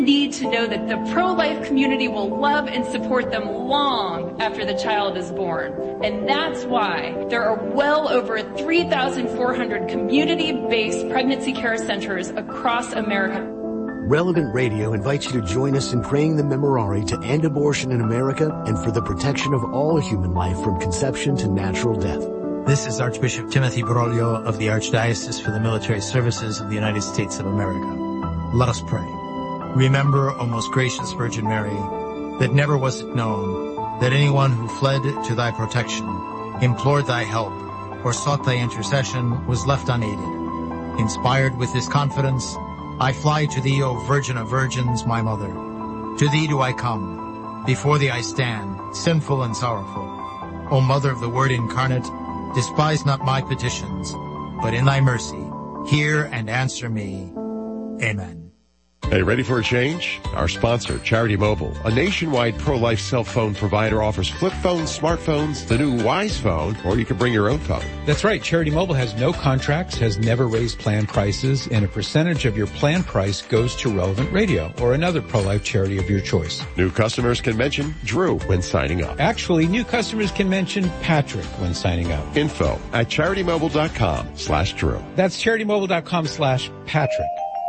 Need to know that the pro-life community will love and support them long after the child is born. And that's why there are well over 3,400 community-based pregnancy care centers across America. Relevant Radio invites you to join us in praying the Memorare to end abortion in America and for the protection of all human life from conception to natural death. This is Archbishop Timothy Broglio of the Archdiocese for the Military Services of the United States of America. Let us pray. Remember, O most gracious Virgin Mary, that never was it known that anyone who fled to thy protection, implored thy help, or sought thy intercession was left unaided. Inspired with this confidence, I fly to thee, O Virgin of Virgins, my Mother. To thee do I come. Before thee I stand, sinful and sorrowful. O Mother of the Word incarnate, despise not my petitions, but in thy mercy, hear and answer me. Amen. Hey, ready for a change? Our sponsor, Charity Mobile, a nationwide pro-life cell phone provider, offers flip phones, smartphones, the new Wise phone, or you can bring your own phone. That's right. Charity Mobile has no contracts, has never raised plan prices, and a percentage of your plan price goes to Relevant Radio or another pro-life charity of your choice. New customers can mention Drew when signing up. Actually, new customers can mention Patrick when signing up. Info at CharityMobile.com/Drew. That's CharityMobile.com/Patrick.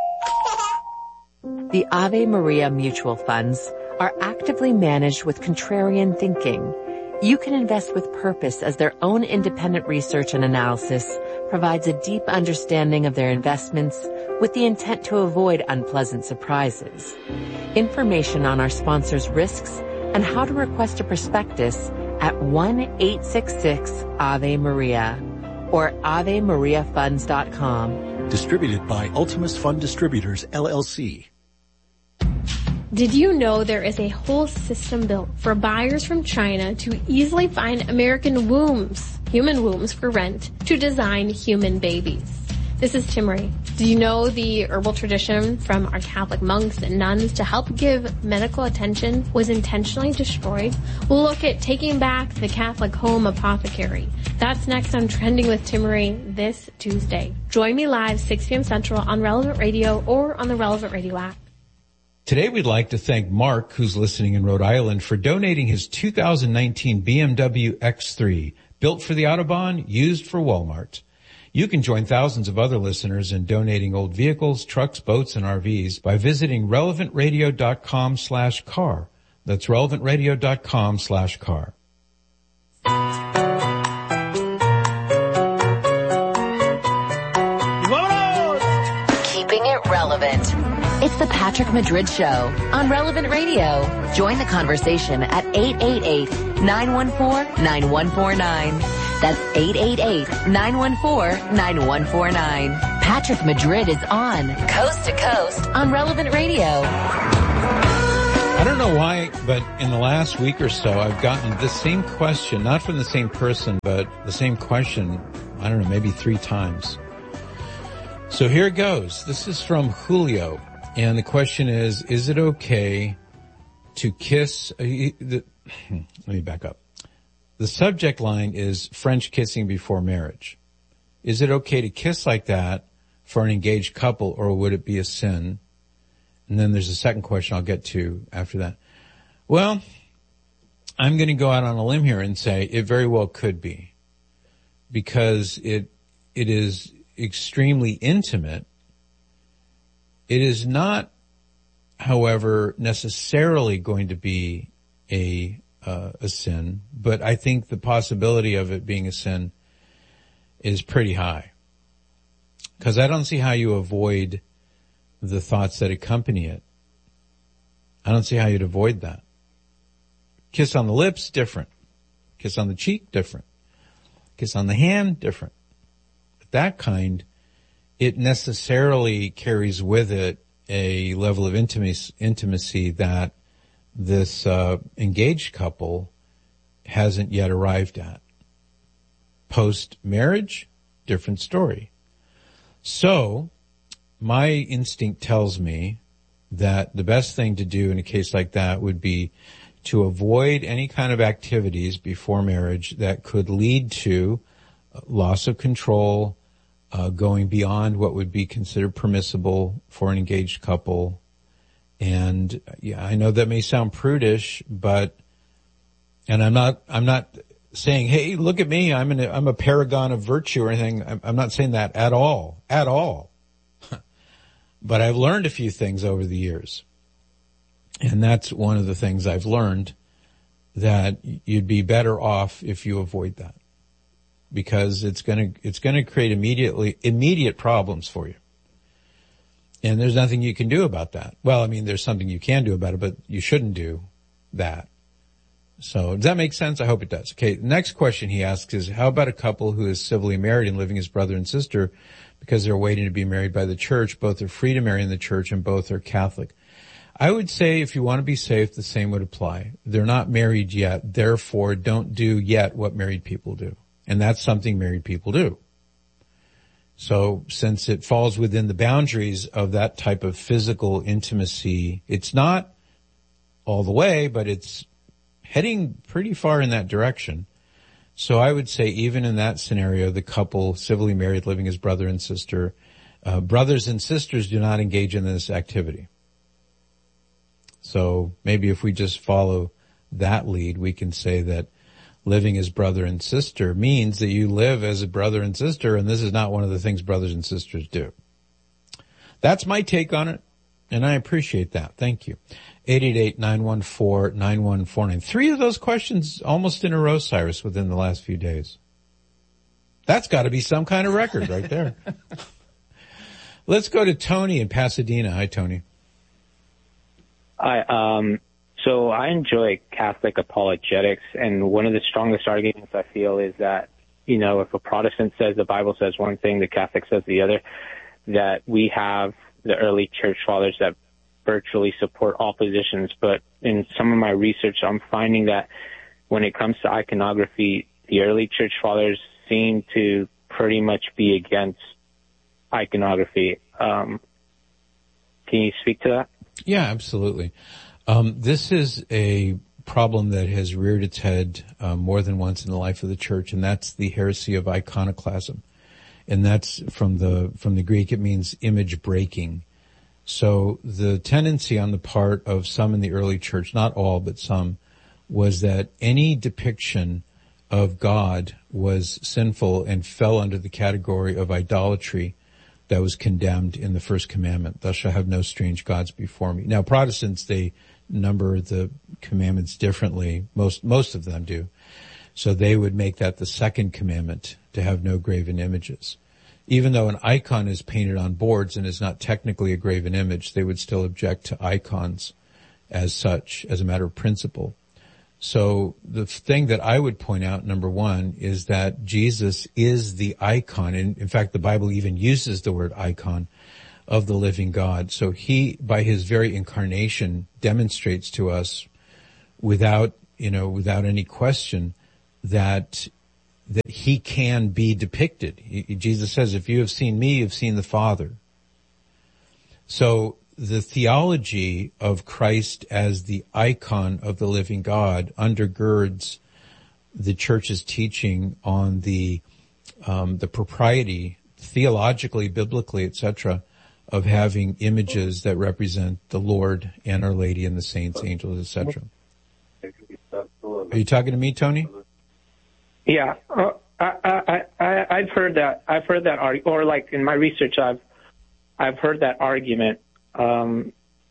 The Ave Maria mutual funds are actively managed with contrarian thinking. You can invest with purpose as their own independent research and analysis provides a deep understanding of their investments with the intent to avoid unpleasant surprises. Information on our sponsors' risks and how to request a prospectus at 1-866-AVE-MARIA or AveMariaFunds.com. Distributed by Ultimus Fund Distributors, LLC. Did you know there is a whole system built for buyers from China to easily find American wombs, human wombs for rent, to design human babies? This is Timmery. Do you know the herbal tradition from our Catholic monks and nuns to help give medical attention was intentionally destroyed? We'll look at taking back the Catholic home apothecary. That's next on Trending with Timmery this Tuesday. Join me live 6 p.m. Central on Relevant Radio or on the Relevant Radio app. Today we'd like to thank Mark, who's listening in Rhode Island, for donating his 2019 BMW X3, built for the Autobahn, used for Walmart. You can join thousands of other listeners in donating old vehicles, trucks, boats, and RVs by visiting relevantradio.com/car. That's relevantradio.com/car. Keeping it relevant. It's the Patrick Madrid Show on Relevant Radio. Join the conversation at 888-914-9149. That's 888-914-9149. Patrick Madrid is on, coast to coast, on Relevant Radio. I don't know why, but in the last week or so, I've gotten the same question, not from the same person, but the same question, I don't know, maybe 3 times. So here it goes. This is from Julio. And the question is it okay to kiss? Let me back up. The subject line is French kissing before marriage. Is it okay to kiss like that for an engaged couple, or would it be a sin? And then there's a second question I'll get to after that. Well, I'm going to go out on a limb here and say it very well could be, because it is extremely intimate. It is not, however, necessarily going to be a sin, but I think the possibility of it being a sin is pretty high. Because I don't see how you avoid the thoughts that accompany it. I don't see how you'd avoid that. Kiss on the lips, different. Kiss on the cheek, different. Kiss on the hand, different. But that kind, it necessarily carries with it a level of intimacy that this engaged couple hasn't yet arrived at. Post-marriage, different story. So, my instinct tells me that the best thing to do in a case like that would be to avoid any kind of activities before marriage that could lead to loss of control, going beyond what would be considered permissible for an engaged couple, And yeah, I know that may sound prudish, and I'm not saying, hey, look at me, I'm a paragon of virtue or anything. I'm not saying that at all. But I've learned a few things over the years. And that's one of the things I've learned, that you'd be better off if you avoid that, because it's going to create immediate problems for you. And there's nothing you can do about that. Well, I mean, there's something you can do about it, but you shouldn't do that. So does that make sense? I hope it does. Okay. The next question he asks is, how about a couple who is civilly married and living as brother and sister because they're waiting to be married by the church? Both are free to marry in the church and both are Catholic. I would say if you want to be safe, the same would apply. They're not married yet, therefore don't do yet what married people do. And that's something married people do. So since it falls within the boundaries of that type of physical intimacy, it's not all the way, but it's heading pretty far in that direction. So I would say even in that scenario, the couple civilly married living as brother and sister, brothers and sisters do not engage in this activity. So maybe if we just follow that lead, we can say that living as brother and sister means that you live as a brother and sister, and this is not one of the things brothers and sisters do. That's my take on it, and I appreciate that. Thank you. 888-914-9149. 3 of those questions almost in a row, Cyrus, within the last few days. That's got to be some kind of record right there. Let's go to Tony in Pasadena. Hi, Tony. So I enjoy Catholic apologetics, and one of the strongest arguments I feel is that, if a Protestant says the Bible says one thing, the Catholic says the other, that we have the early church fathers that virtually support all positions. But in some of my research, I'm finding that when it comes to iconography, the early church fathers seem to pretty much be against iconography. Can you speak to that? Yeah, absolutely. This is a problem that has reared its head more than once in the life of the church, and that's the heresy of iconoclasm. And that's from the Greek, it means image breaking. So the tendency on the part of some in the early church, not all, but some, was that any depiction of God was sinful and fell under the category of idolatry that was condemned in the first commandment. Thou shalt have no strange gods before me. Now, Protestants, they number the commandments differently. Most of them do. So they would make that the second commandment, to have no graven images. Even though an icon is painted on boards and is not technically a graven image, they would still object to icons as such, as a matter of principle. So the thing that I would point out, number one, is that Jesus is the icon. And in fact, the Bible even uses the word icon of the living God. So he, by his very incarnation, demonstrates to us without any question that he can be depicted. Jesus says, if you have seen me, you've seen the Father. So the theology of Christ as the icon of the living God undergirds the church's teaching on the propriety, theologically, biblically, etc., of having images that represent the Lord and Our Lady and the saints, angels, etc. Are you talking to me, Tony? Yeah, I've heard that. Or like in my research, I've heard that argument. But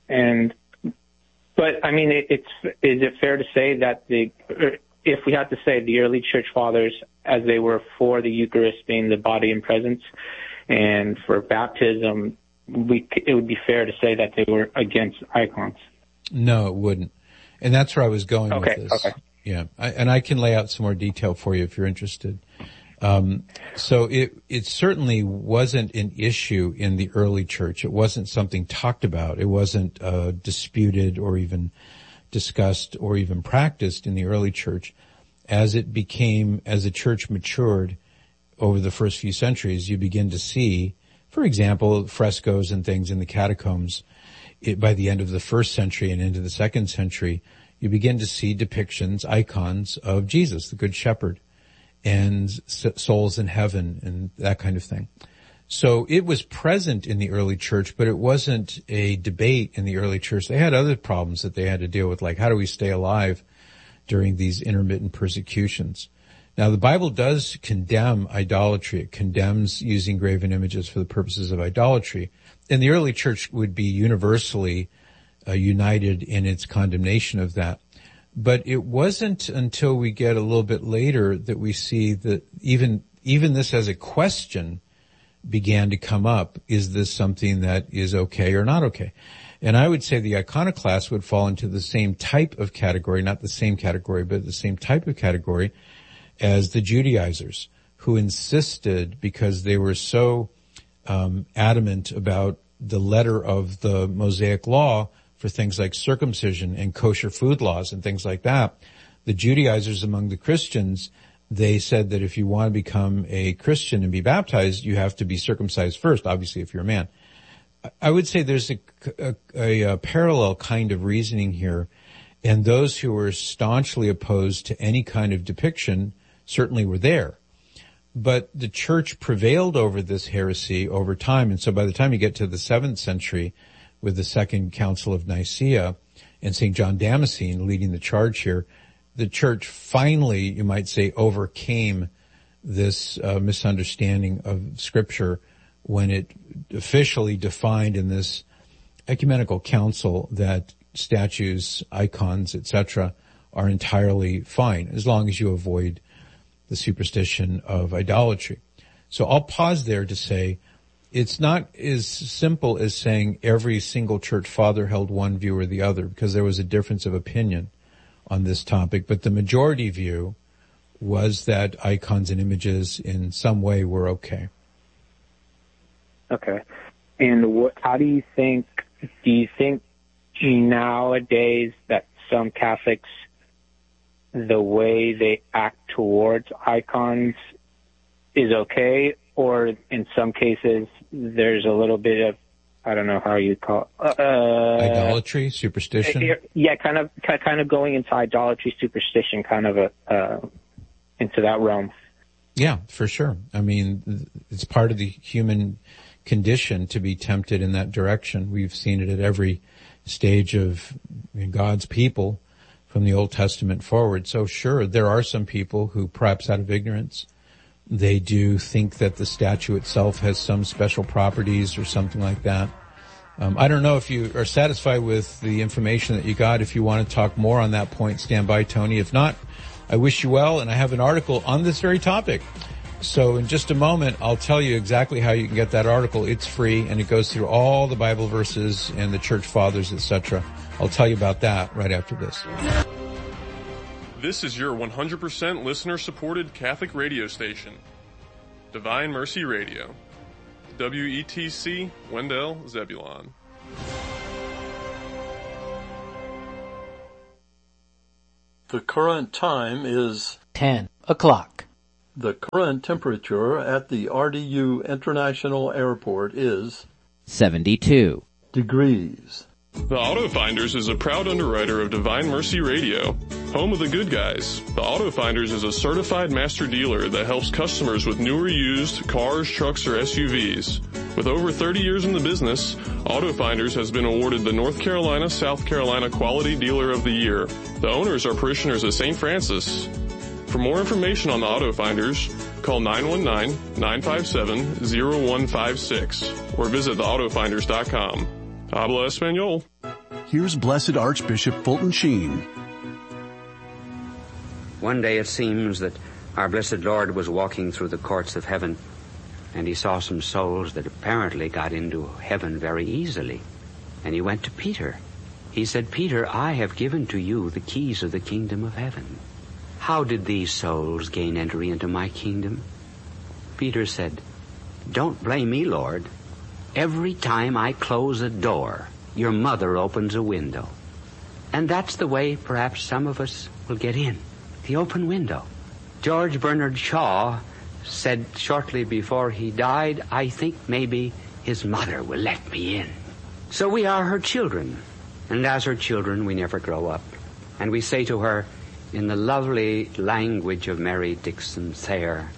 I mean, is it fair to say that if we had to say the early church fathers, as they were for the Eucharist being the body and presence, and for baptism, it would be fair to say that they were against icons? No, it wouldn't. And that's where I was going with this. Okay. Yeah. And I can lay out some more detail for you if you're interested. So it certainly wasn't an issue in the early church. It wasn't something talked about. It wasn't disputed or even discussed or even practiced in the early church. As the church matured over the first few centuries, you begin to see, for example, frescoes and things in the catacombs. By the end of the first century and into the second century, you begin to see depictions, icons of Jesus, the Good Shepherd, and souls in heaven and that kind of thing. So it was present in the early church, but it wasn't a debate in the early church. They had other problems that they had to deal with, like how do we stay alive during these intermittent persecutions? Now, the Bible does condemn idolatry. It condemns using graven images for the purposes of idolatry. And the early church would be universally united in its condemnation of that. But it wasn't until we get a little bit later that we see that even this as a question began to come up. Is this something that is okay or not okay? And I would say the iconoclasts would fall into the same type of category, not the same category, but the same type of category as the Judaizers, who insisted, because they were so adamant about the letter of the Mosaic law for things like circumcision and kosher food laws and things like that, the Judaizers among the Christians, they said that if you want to become a Christian and be baptized, you have to be circumcised first, obviously, if you're a man. I would say there's a parallel kind of reasoning here, and those who were staunchly opposed to any kind of depiction certainly were there. But the church prevailed over this heresy over time, and so by the time you get to the 7th century with the Second Council of Nicaea and St. John Damascene leading the charge here, the church finally, you might say, overcame this misunderstanding of Scripture when it officially defined in this ecumenical council that statues, icons, etc., are entirely fine as long as you avoid the superstition of idolatry. So I'll pause there to say it's not as simple as saying every single church father held one view or the other, because there was a difference of opinion on this topic. But the majority view was that icons and images in some way were okay. Okay. And do you think nowadays that some Catholics, the way they act towards icons is okay, or in some cases there's a little bit of, I don't know how you call it, idolatry, superstition? Yeah, kind of going into idolatry, superstition, kind of into that realm. Yeah, for sure. I mean, it's part of the human condition to be tempted in that direction. We've seen it at every stage of God's people from the Old Testament forward. So sure, there are some people who, perhaps out of ignorance, they do think that the statue itself has some special properties or something like that. I don't know if you are satisfied with the information that you got. If you want to talk more on that point, stand by, Tony. If not, I wish you well, and I have an article on this very topic. So in just a moment, I'll tell you exactly how you can get that article. It's free, and it goes through all the Bible verses and the church fathers, etc. I'll tell you about that right after this. This is your 100% listener-supported Catholic radio station, Divine Mercy Radio, WETC, Wendell, Zebulon. The current time is 10 o'clock. The current temperature at the RDU International Airport is 72 degrees. The Auto Finders is a proud underwriter of Divine Mercy Radio, home of the good guys. The Auto Finders is a certified master dealer that helps customers with new or used cars, trucks, or SUVs. With over 30 years in the business, Auto Finders has been awarded the North Carolina, South Carolina Quality Dealer of the Year. The owners are parishioners of St. Francis. For more information on the Auto Finders, call 919-957-0156 or visit theautofinders.com. Habla Espanol. Here's Blessed Archbishop Fulton Sheen. One day it seems that our blessed Lord was walking through the courts of heaven, and he saw some souls that apparently got into heaven very easily. And he went to Peter. He said, "Peter, I have given to you the keys of the kingdom of heaven. How did these souls gain entry into my kingdom?" Peter said, "Don't blame me, Lord. Every time I close a door, your mother opens a window." And that's the way perhaps some of us will get in, the open window. George Bernard Shaw said shortly before he died, "I think maybe his mother will let me in." So we are her children, and as her children we never grow up. And we say to her, in the lovely language of Mary Dixon Thayer,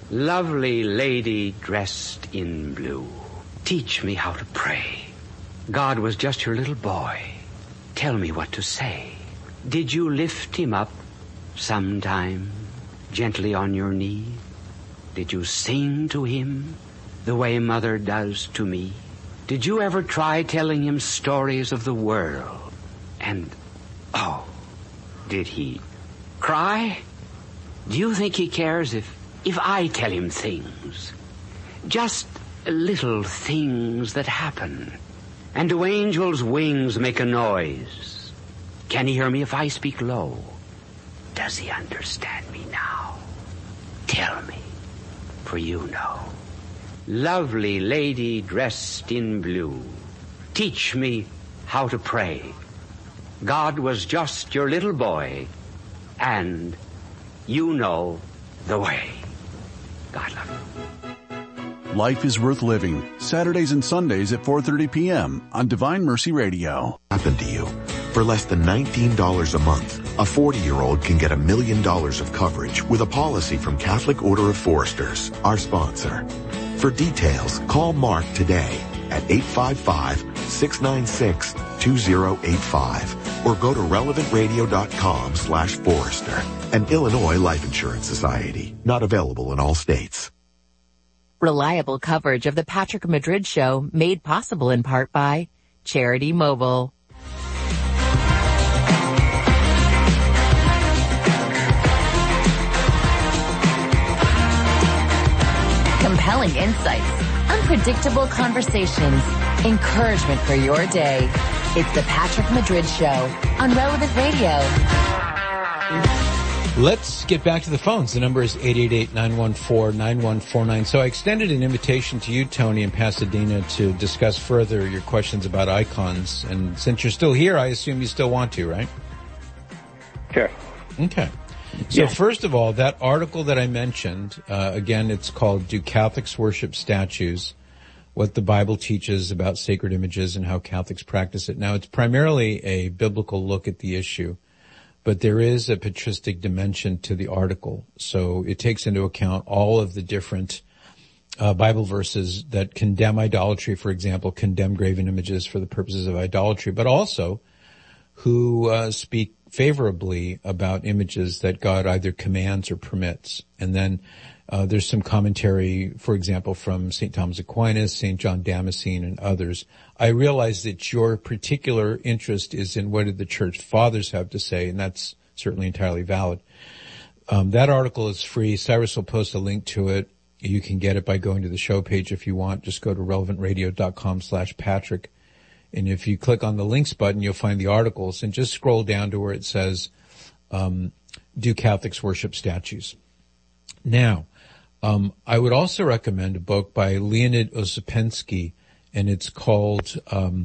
Lovely lady dressed in blue, teach me how to pray. God was just your little boy. Tell me what to say. Did you lift him up sometime, gently on your knee? Did you sing to him the way mother does to me? Did you ever try telling him stories of the world? And, oh, did he cry? Do you think he cares if I tell him things? Just little things that happen. And do angels' wings make a noise? Can he hear me if I speak low? Does he understand me now? Tell me, for you know. Lovely lady dressed in blue, teach me how to pray. God was just your little boy, and you know the way. God love you. Life is Worth Living, Saturdays and Sundays at 4:30 p.m. on Divine Mercy Radio. Happen to you. For less than $19 a month, a 40-year-old can get $1 million of coverage with a policy from Catholic Order of Foresters, our sponsor. For details, call Mark today at 855-696-2085 or go to relevantradio.com/Forester. An Illinois Life Insurance Society. Not available in all states. Reliable coverage of the Patrick Madrid Show made possible in part by Charity Mobile. Compelling insights, unpredictable conversations, encouragement for your day. It's the Patrick Madrid Show on Relevant Radio. Let's get back to the phones. The number is 888-914-9149. So I extended an invitation to you, Tony, in Pasadena to discuss further your questions about icons. And since you're still here, I assume you still want to, right? Sure. Okay. So first of all, that article that I mentioned, again, it's called Do Catholics Worship Statues? What the Bible Teaches About Sacred Images and How Catholics Practice It. Now, it's primarily a biblical look at the issue, but there is a patristic dimension to the article. So it takes into account all of the different Bible verses that condemn idolatry, for example, condemn graven images for the purposes of idolatry, but also who speak favorably about images that God either commands or permits. And then there's some commentary, for example, from St. Thomas Aquinas, St. John Damascene, and others. I realize that your particular interest is in what did the Church Fathers have to say, and that's certainly entirely valid. That article is free. Cyrus will post a link to it. You can get it by going to the show page if you want. Just go to relevantradio.com/Patrick. And if you click on the links button, you'll find the articles, and just scroll down to where it says, Do Catholics Worship Statues? Now, I would also recommend a book by Leonid Osipensky, and it's called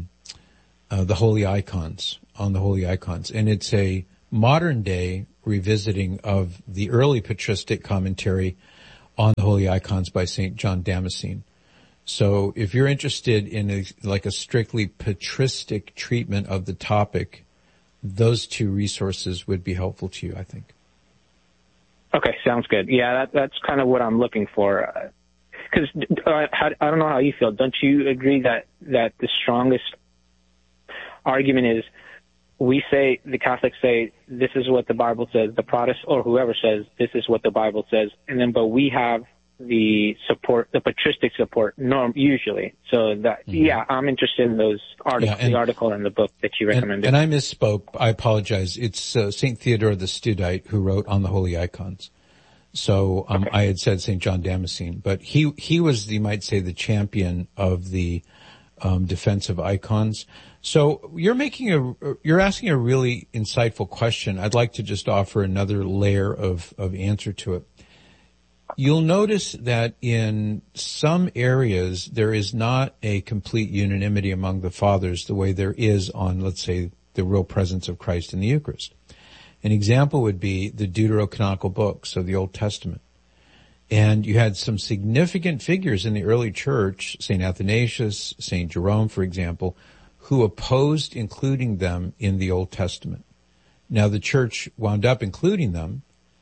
The Holy Icons, on the Holy Icons. And it's a modern-day revisiting of the early patristic commentary on the Holy Icons by St. John Damascene. So if you're interested in a strictly patristic treatment of the topic, those two resources would be helpful to you, I think. Okay, sounds good. Yeah, that's kind of what I'm looking for. Because I don't know how you feel. Don't you agree that the strongest argument is the Catholics say this is what the Bible says, the Protestant or whoever says this is what the Bible says, but we have the support, the patristic support usually. So that, I'm interested in those articles, the article and the book that you recommended. And I misspoke. I apologize. It's St. Theodore the Studite who wrote on the Holy Icons. So I had said St. John Damascene, but he was, you might say, the champion of the defense of icons. So you're asking a really insightful question. I'd like to just offer another layer of answer to it. You'll notice that in some areas there is not a complete unanimity among the fathers the way there is on, let's say, the real presence of Christ in the Eucharist. An example would be the deuterocanonical books of the Old Testament. And you had some significant figures in the early church, St. Athanasius, St. Jerome, for example, who opposed including them in the Old Testament. Now the church wound up including them,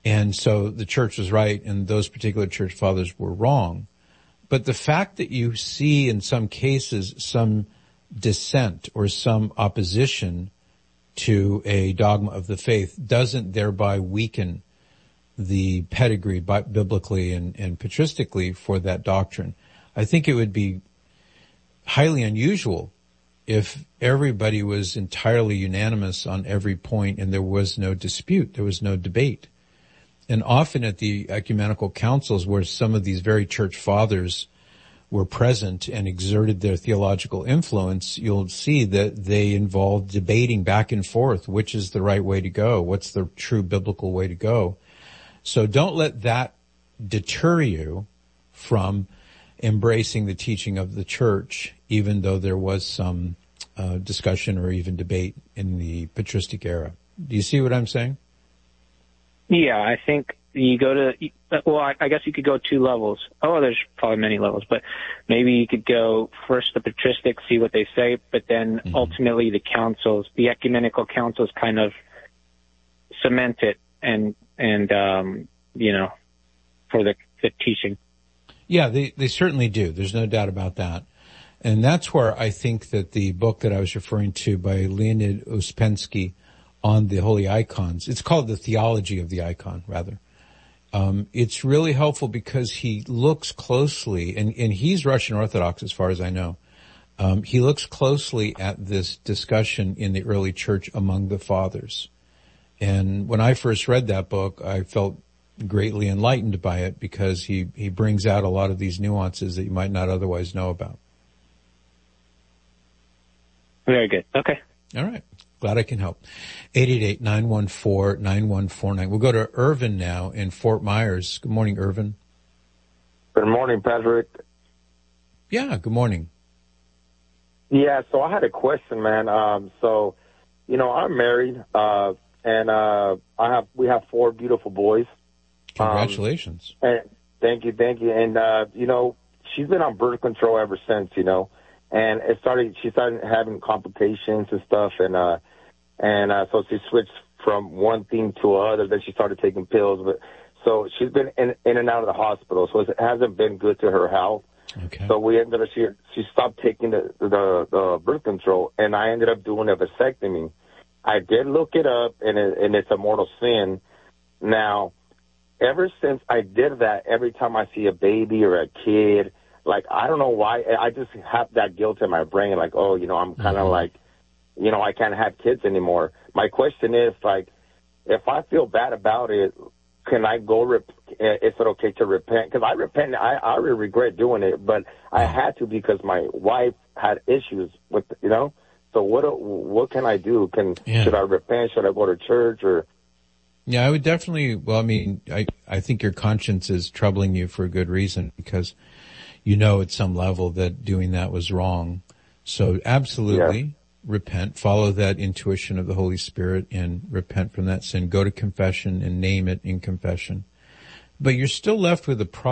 And so the church was right and those particular church fathers were wrong. But the fact that you see in some cases some dissent or some opposition to a dogma of the faith doesn't thereby weaken the pedigree biblically and patristically for that doctrine. I think it would be highly unusual if everybody was entirely unanimous on every point and there was no dispute, there was no debate. And often at the ecumenical councils where some of these very church fathers were present and exerted their theological influence, you'll see that they involved debating back and forth, which is the right way to go, what's the true biblical way to go. So don't let that deter you from embracing the teaching of the church, even though there was some discussion or even debate in the patristic era. Do you see what I'm saying? Yeah, I think you go to, well, I guess you could go 2 levels. Oh, there's probably many levels, but maybe you could go first the patristic, see what they say, but then ultimately the councils, the ecumenical councils kind of cement it and for the teaching. Yeah, they certainly do. There's no doubt about that. And that's where I think that the book that I was referring to by Leonid Uspensky on the holy icons, it's called The Theology of the Icon, rather. It's really helpful because he looks closely, and he's Russian Orthodox as far as I know. He looks closely at this discussion in the early church among the fathers. And when I first read that book, I felt greatly enlightened by it because he brings out a lot of these nuances that you might not otherwise know about. Very good. Okay. All right. Glad I can help. 888-914-9149. We'll go to Irvin now in Fort Myers. Good morning, Irvin. Good morning, Patrick. Yeah, good morning. Yeah, so I had a question, man. I'm married, and we have 4 beautiful boys. Congratulations. And thank you. And, she's been on birth control ever since, and she started having complications and stuff. And so she switched from one thing to another. Then she started taking pills. But so she's been in and out of the hospital. So it hasn't been good to her health. Okay. So we ended up, she stopped taking the birth control, and I ended up doing a vasectomy. I did look it up, and it's a mortal sin. Now, ever since I did that, every time I see a baby or a kid, like, I don't know why, I just have that guilt in my brain, like, I'm kind of like, I can't have kids anymore. My question is, like, if I feel bad about it, can I go, is it okay to repent? Because I repent, I really regret doing it, but I had to because my wife had issues with, so what can I do? Should I repent? Should I go to church or? Yeah, I would definitely, I think your conscience is troubling you for a good reason because at some level that doing that was wrong. So absolutely repent, follow that intuition of the Holy Spirit and repent from that sin. Go to confession and name it in confession. But you're still left with a problem.